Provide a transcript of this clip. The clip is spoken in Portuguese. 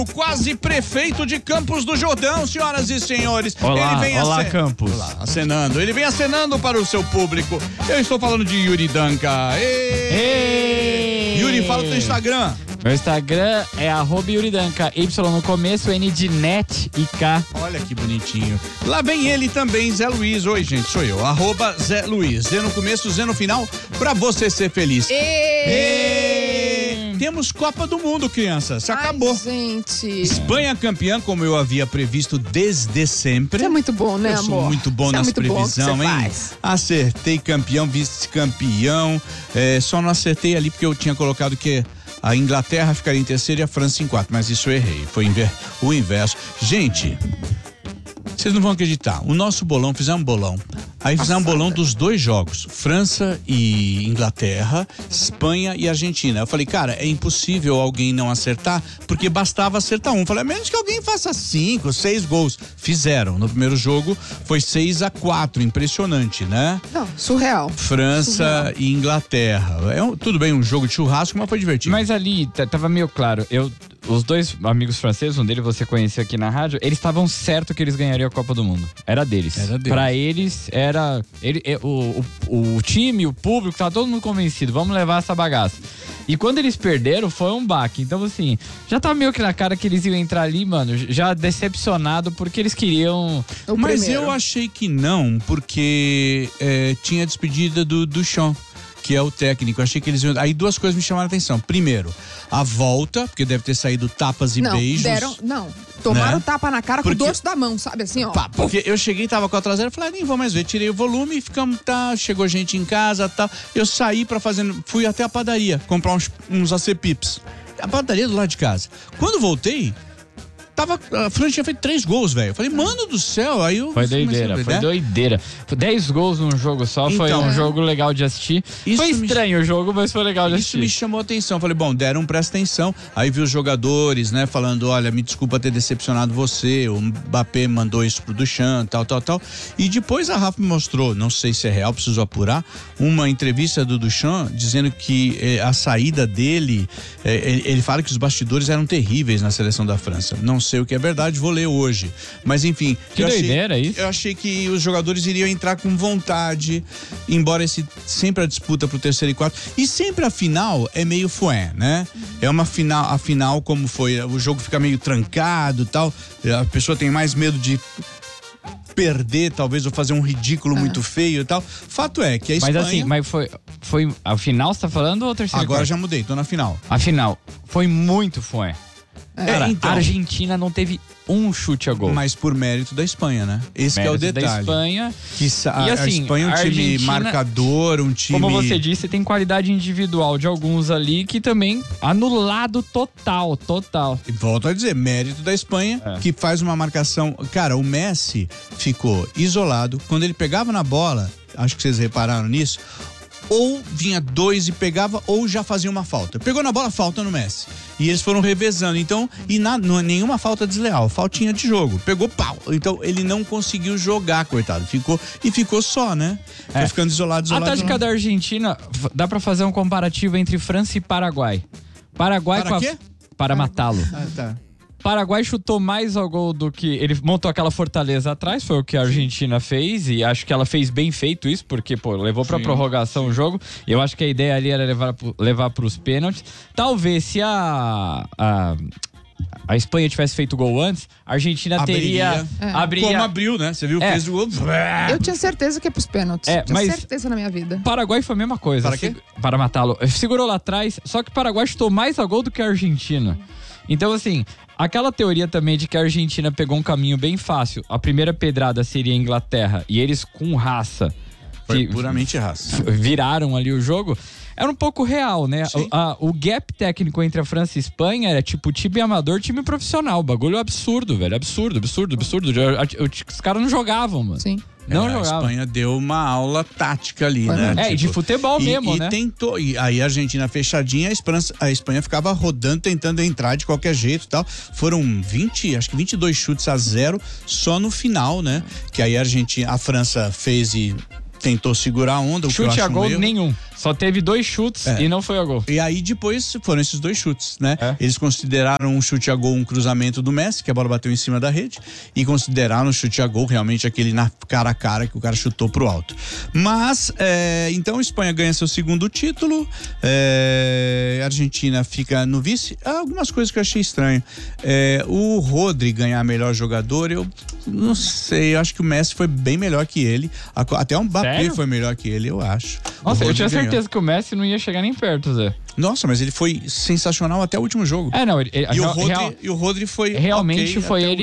O quase prefeito de Campos do Jordão, senhoras e senhores. Olá, ele vem olá, Campos. Olá, acenando. Ele vem acenando para o seu público. Eu estou falando de Yuri Danca. Yuri, fala o teu Instagram. Meu Instagram é @YuriDanca, Y no começo, N de net e K. Olha que bonitinho. Lá vem ele também, Zé Luiz. Oi, gente, sou eu. @Zé Luiz. Z no começo, Z no final, pra você ser feliz. Temos Copa do Mundo, crianças. Acabou. Gente. Espanha campeã, como eu havia previsto desde sempre. Isso é muito bom, né, eu amor? sou muito bom nas previsões, hein? Faz. Acertei campeão, vice-campeão. Só não acertei ali porque eu tinha colocado que a Inglaterra ficaria em terceiro e a França em quarto, mas isso eu errei. Foi o inverso. Gente, vocês não vão acreditar. O nosso bolão, fizemos um bolão. Aí fizemos um bolão dos 2 jogos, França e Inglaterra, Espanha e Argentina. Eu falei, cara, é impossível alguém não acertar, porque bastava acertar um. Falei, a menos que alguém faça 5, 6 gols. Fizeram. No primeiro jogo foi 6-4, impressionante, né? Não, surreal. França e Inglaterra. Tudo bem, um jogo de churrasco, mas foi divertido. Mas ali, tava meio claro, os 2 amigos franceses, um deles você conheceu aqui na rádio, eles estavam certos que eles ganhariam a Copa do Mundo. Era deles. Pra eles, o time, o público, tava todo mundo convencido, vamos levar essa bagaça. E quando eles perderam, foi um baque. Então, assim, já tava meio que na cara que eles iam entrar ali, mano, já decepcionado, porque eles queriam... Mas eu achei que não, porque tinha a despedida do Duchamp, que é o técnico. Eu achei que eles iam... Aí 2 coisas me chamaram a atenção. Primeiro, a volta, porque deve ter saído tapas e beijos. Tomaram né? tapa na cara com o dorso da mão, sabe assim, ó. Porque eu cheguei, tava com a traseira, falei, nem vou mais ver. Tirei o volume e ficamos, chegou gente em casa, tal. Eu saí fui até a padaria, comprar uns acepipes. A padaria do lado de casa. Quando voltei, a França tinha feito 3 gols, velho. Eu falei, mano do céu, aí eu... Foi doideira. 10 gols num jogo só, então, foi um jogo legal de assistir. Foi estranho o jogo, mas foi legal de assistir. Isso me chamou a atenção. Eu falei, bom, presta atenção. Aí vi os jogadores, né, falando, olha, me desculpa ter decepcionado você, o Mbappé mandou isso pro Duchamp, tal. E depois a Rafa me mostrou, não sei se é real, preciso apurar, uma entrevista do Duchamp dizendo que a saída dele, ele fala que os bastidores eram terríveis na seleção da França. Não sei o que é verdade, vou ler hoje. Mas enfim, que doideira isso? Eu achei que os jogadores iriam entrar com vontade, embora sempre a disputa pro terceiro e quarto. E sempre a final é meio fué, né? É uma final, a final como foi, o jogo fica meio trancado e tal, a pessoa tem mais medo de perder, talvez, ou fazer um ridículo muito feio e tal. Fato é que a Espanha... Mas foi a final, você tá falando, ou o terceiro? Agora já mudei, tô na final. A final foi muito fué. Cara, então, a Argentina não teve um chute a gol. Mas por mérito da Espanha, né? Esse que é o detalhe. Da Espanha. A Espanha é um time marcador, um time... Como você disse, tem qualidade individual de alguns ali que também anulado total. E volto a dizer, mérito da Espanha, que faz uma marcação... Cara, o Messi ficou isolado. Quando ele pegava na bola, acho que vocês repararam nisso, ou vinha 2 e pegava, ou já fazia uma falta. Pegou na bola, falta no Messi. E eles foram revezando. Então, nenhuma falta desleal, faltinha de jogo. Pegou pau. Então, ele não conseguiu jogar, coitado. Ficou só, né? Foi ficando isolado. A tática da Argentina, dá pra fazer um comparativo entre França e Paraguai. Paraguai para quê? Para matá-lo. Tá. Paraguai chutou mais ao gol do que... Ele montou aquela fortaleza atrás, foi o que a Argentina fez, e acho que ela fez bem feito isso, porque, levou pra prorrogação o jogo, e eu acho que a ideia ali era levar pros pênaltis. Talvez, se a Espanha tivesse feito gol antes, a Argentina teria... Abriria. Como abriu, né? Você viu o fez o gol? Eu tinha certeza que ia pros pênaltis. Tinha certeza na minha vida. Paraguai foi a mesma coisa. Para quê? Para matá-lo. Segurou lá atrás, só que o Paraguai chutou mais a gol do que a Argentina. Então, assim, aquela teoria também de que a Argentina pegou um caminho bem fácil, a primeira pedrada seria a Inglaterra, e eles com raça... Foi puramente raça. Viraram ali o jogo... Era um pouco real, né? O gap técnico entre a França e a Espanha era tipo time amador, time profissional. O bagulho absurdo, velho. Absurdo. Os caras não jogavam, mano. Sim. Não A jogava. Espanha deu uma aula tática ali, né? De futebol mesmo, né? Tentou, e aí a Argentina fechadinha, a Espanha ficava rodando, tentando entrar de qualquer jeito e tal. Foram 22 chutes a 0 só no final, né? Que aí a França fez e tentou segurar a onda. Chute a gol nenhum. Só teve 2 chutes e não foi a gol. E aí depois foram esses 2 chutes, né? Eles consideraram um chute a gol um cruzamento do Messi, que a bola bateu em cima da rede, e consideraram o chute a gol realmente aquele na cara a cara que o cara chutou pro alto. Mas, então a Espanha ganha seu segundo título, a Argentina fica no vice. Algumas coisas que eu achei estranho. O Rodri ganhar melhor jogador, eu não sei, eu acho que o Messi foi bem melhor que ele. Até o Mbappé foi melhor que ele, eu acho. Nossa, eu tinha certeza que o Messi não ia chegar nem perto, Zé. Nossa, mas ele foi sensacional até o último jogo. Não, e o Rodri foi realmente okay, foi ele